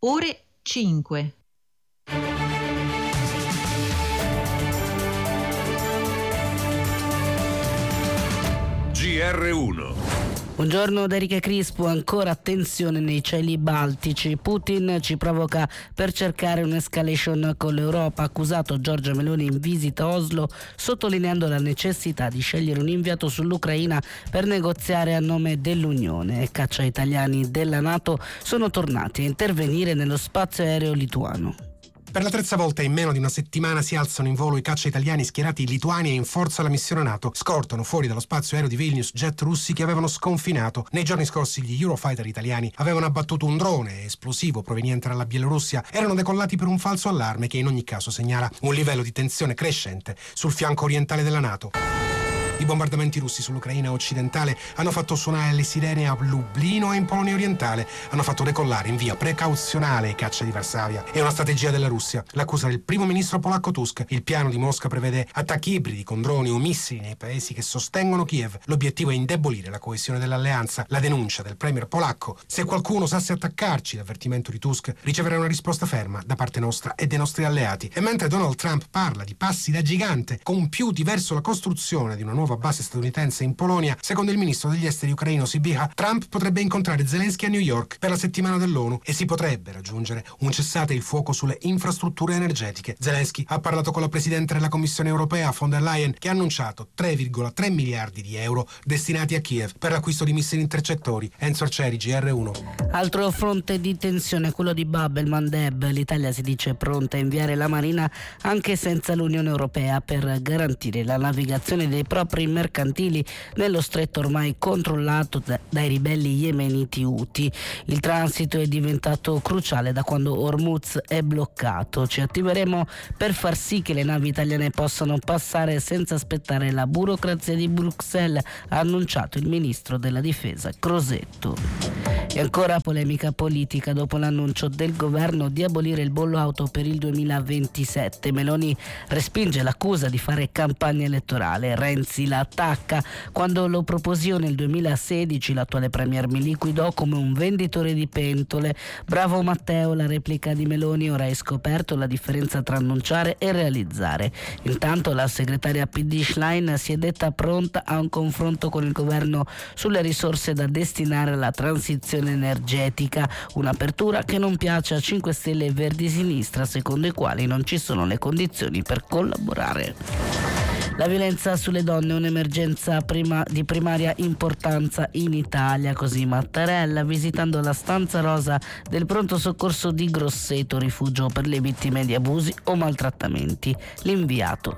ore 5. GR1. Buongiorno da Erika Crispo, ancora tensione nei cieli baltici. Putin ci provoca per cercare un'escalation con l'Europa, ha accusato Giorgia Meloni in visita a Oslo, sottolineando la necessità di scegliere un inviato sull'Ucraina per negoziare a nome dell'Unione. Caccia italiani della NATO sono tornati a intervenire nello spazio aereo lituano. Per la terza volta in meno di una settimana si alzano in volo i caccia italiani schierati in Lituania in forza alla missione NATO. Scortano fuori dallo spazio aereo di Vilnius jet russi che avevano sconfinato. Nei giorni scorsi gli Eurofighter italiani avevano abbattuto un drone esplosivo proveniente dalla Bielorussia. Erano decollati per un falso allarme che in ogni caso segnala un livello di tensione crescente sul fianco orientale della NATO. I bombardamenti russi sull'Ucraina occidentale hanno fatto suonare le sirene a Lublino e in Polonia orientale. Hanno fatto decollare in via precauzionale i caccia di Varsavia. È una strategia della Russia. L'accusa del primo ministro polacco Tusk. Il piano di Mosca prevede attacchi ibridi con droni o missili nei paesi che sostengono Kiev. L'obiettivo è indebolire la coesione dell'alleanza. La denuncia del premier polacco: se qualcuno osasse attaccarci, l'avvertimento di Tusk, riceverà una risposta ferma da parte nostra e dei nostri alleati. E mentre Donald Trump parla di passi da gigante compiuti verso la costruzione di una nuova base statunitense in Polonia, secondo il ministro degli esteri ucraino Sybiha, Trump potrebbe incontrare Zelensky a New York per la settimana dell'ONU e si potrebbe raggiungere un cessate il fuoco sulle infrastrutture energetiche. Zelensky ha parlato con la presidente della Commissione europea von der Leyen, che ha annunciato 3,3 miliardi di euro destinati a Kiev per l'acquisto di missili intercettori. Enzo Arcieri, GR1. Altro fronte di tensione, quello di Bab el Mandeb. L'Italia si dice pronta a inviare la Marina anche senza l'Unione Europea per garantire la navigazione dei propri mercantili nello stretto ormai controllato dai ribelli yemeniti Houthi. Il transito è diventato cruciale da quando Hormuz è bloccato. Ci attiveremo per far sì che le navi italiane possano passare senza aspettare la burocrazia di Bruxelles, ha annunciato il ministro della difesa Crosetto. E ancora polemica politica dopo l'annuncio del governo di abolire il bollo auto per il 2027. Meloni respinge l'accusa di fare campagna elettorale. Renzi la attacca. Quando lo proposi nel 2016, l'attuale premier mi liquidò come un venditore di pentole. Bravo Matteo, la replica di Meloni: ora hai scoperto la differenza tra annunciare e realizzare. Intanto la segretaria PD Schlein si è detta pronta a un confronto con il governo sulle risorse da destinare alla transizione energetica, un'apertura che non piace a 5 Stelle e Verdi Sinistra, secondo i quali non ci sono le condizioni per collaborare. La violenza sulle donne è un'emergenza di primaria importanza in Italia, così Mattarella, visitando la stanza rosa del pronto soccorso di Grosseto, rifugio per le vittime di abusi o maltrattamenti. L'inviato: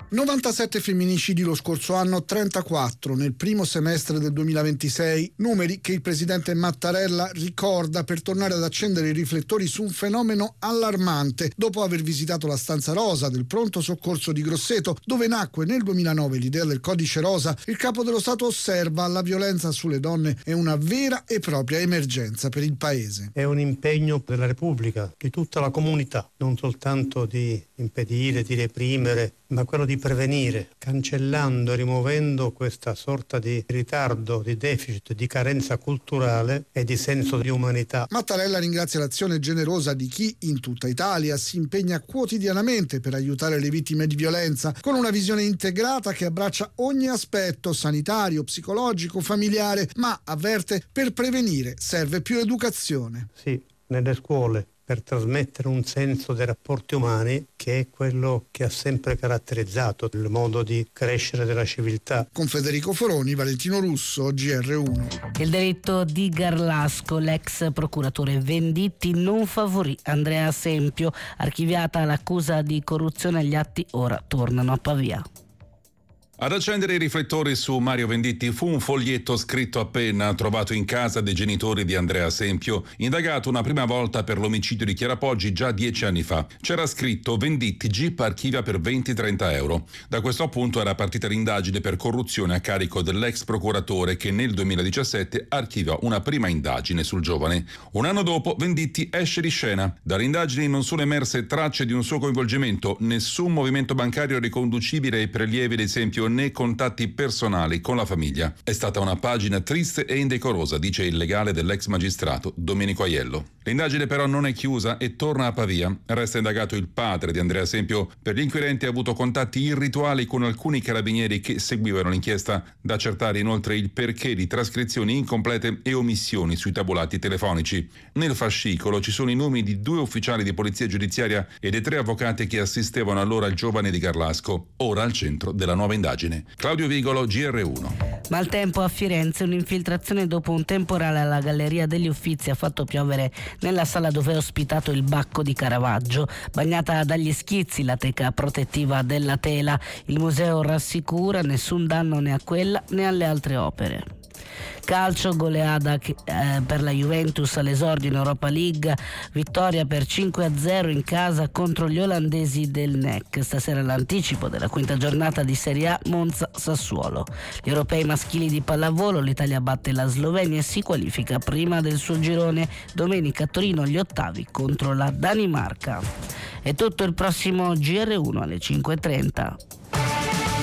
97 femminicidi lo scorso anno, 34 nel primo semestre del 2026, numeri che il presidente Mattarella ricorda per tornare ad accendere i riflettori su un fenomeno allarmante dopo aver visitato la stanza rosa del pronto soccorso di Grosseto, dove nacque nel 2009 l'idea del codice rosa. Il capo dello Stato osserva: la violenza sulle donne è una vera e propria emergenza per il paese. È un impegno della Repubblica, di tutta la comunità, non soltanto di impedire, di reprimere, ma quello di prevenire, cancellando e rimuovendo questa sorta di ritardo, di deficit, di carenza culturale e di senso di umanità. Mattarella ringrazia l'azione generosa di chi in tutta Italia si impegna quotidianamente per aiutare le vittime di violenza, con una visione integrata che abbraccia ogni aspetto sanitario, psicologico, familiare, ma avverte: per prevenire serve più educazione. Sì, nelle scuole, per trasmettere un senso dei rapporti umani che è quello che ha sempre caratterizzato il modo di crescere della civiltà. Con Federico Foroni, Valentino Russo, GR1. Il delitto di Garlasco, l'ex procuratore Venditti non favorì Andrea Sempio, archiviata l'accusa di corruzione, gli atti ora tornano a Pavia. Ad accendere i riflettori su Mario Venditti fu un foglietto scritto a penna trovato in casa dei genitori di Andrea Sempio, indagato una prima volta per l'omicidio di Chiara Poggi già 10 anni fa. C'era scritto: Venditti, GIP archivia per 20-30 euro. Da questo appunto era partita l'indagine per corruzione a carico dell'ex procuratore, che nel 2017 archiva una prima indagine sul giovane. Un anno dopo Venditti esce di scena. Dalle indagini non sono emerse tracce di un suo coinvolgimento, nessun movimento bancario riconducibile ai prelievi dei Sempio video né contatti personali con la famiglia. È stata una pagina triste e indecorosa, dice il legale dell'ex magistrato Domenico Aiello. L'indagine però non è chiusa e torna a Pavia. Resta indagato il padre di Andrea Sempio. Per gli inquirenti ha avuto contatti irrituali con alcuni carabinieri che seguivano l'inchiesta. Da accertare inoltre il perché di trascrizioni incomplete e omissioni sui tabulati telefonici. Nel fascicolo ci sono i nomi di 2 ufficiali di polizia giudiziaria e dei 3 avvocati che assistevano allora il giovane di Garlasco, ora al centro della nuova indagine. Claudio Vigolo, GR1. Maltempo a Firenze, un'infiltrazione dopo un temporale alla Galleria degli Uffizi ha fatto piovere nella sala dove è ospitato il Bacco di Caravaggio. Bagnata dagli schizzi la teca protettiva della tela, il museo rassicura nessun danno né a quella né alle altre opere. Calcio, goleada per la Juventus all'esordio in Europa League, vittoria per 5-0 in casa contro gli olandesi del NEC. Stasera l'anticipo della quinta giornata di Serie A Monza-Sassuolo. Gli europei maschili di pallavolo, l'Italia batte la Slovenia e si qualifica prima del suo girone. Domenica a Torino gli ottavi contro la Danimarca. È tutto, il prossimo GR1 alle 5:30.